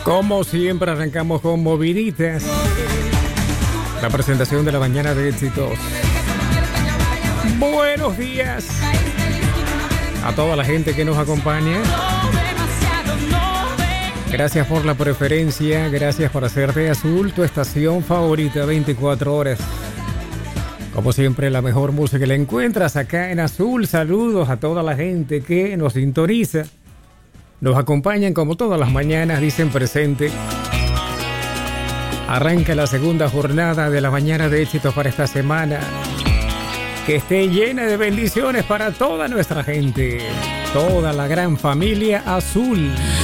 Como siempre arrancamos con moviditas. La presentación de la mañana de éxitos. Buenos días a toda la gente que nos acompaña. Gracias por la preferencia, gracias por hacer de Azul tu estación favorita 24 horas. Como siempre, la mejor música la encuentras acá en Azul. Saludos a toda la gente que nos sintoniza. Nos acompañan como todas las mañanas, dicen presente. Arranca la segunda jornada de la mañana de éxitos para esta semana. Que esté llena de bendiciones para toda nuestra gente. Toda la gran familia Azul.